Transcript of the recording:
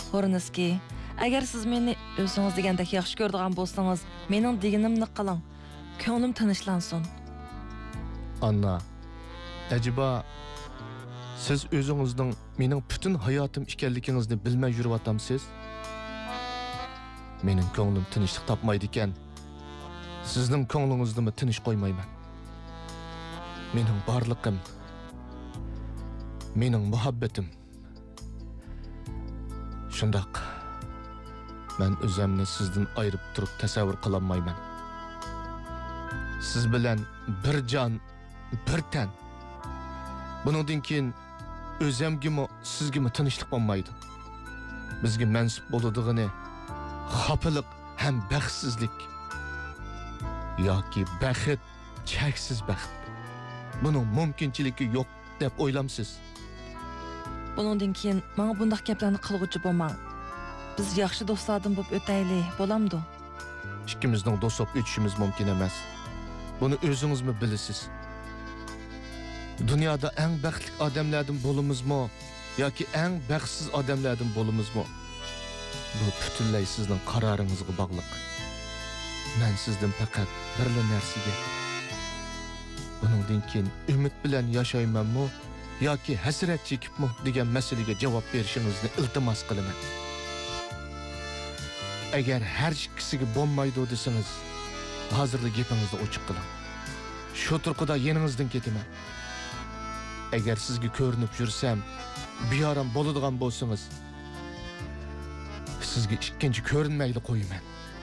Ko'rinizki, agar siz meni o'zingiz degandek yaxshi ko'radigan bo'lsangiz, mening deganimni qiling. Ko'nglim tinchlansin. Anna, acaba siz o'zingizning mening butun hayotim ekanligingizni bilmay yuryotamsiz? Mening ko'nglim tinchlik topmaydi ekan. Sizning ko'nglingizni tinch qo'ymayman. Mening barligim, mening muhabbatim. Shundoq, men o'zimni sizdan ayirib turib tasavvur qila olmayman. Siz bilan bir jon, bir tan. Buningdan keyin o'zimgimi, sizgimi tinchlik bo'lmaydi. Bizga mansub bo'ladigini xafalık hem baxtsizlik yoki baxt, cheksiz baxt. Buning mumkinchiligi yo'q deb o'ylamsiz. Buningdan keyin menga bunday gaplarni qilg'uchi bo'lmang. Biz yaxshi do'stlardan bo'lib o'taylik, bo'lamdi? Ikkimizning do'st bo'lib o'tishimiz mumkin emas. Buni o'zingizmi bilasiz? Dunyoda eng baxtli odamlardan bo'lamizmi yoki eng baxtsiz odamlardan bo'lamizmi? Bu butunlay sizning qaroringizga bog'liq. Men sizdan faqat birla narsaga, buningdan keyin umid bilan yashaymanmi yoki hasrat chekibmi degan masalaga javob berishingizni iltimos qilaman. Agar har ikkisiga bo'lmaydi desangiz, hozirlik gapingizni ochiq qiling. Shu turqida yeningizdan ketaman. Agar sizga ko'rinib yursam, beyoram bo'ladigan bo'lsangiz, sizga ikkinchi ko'rinmaydi qo'yaman.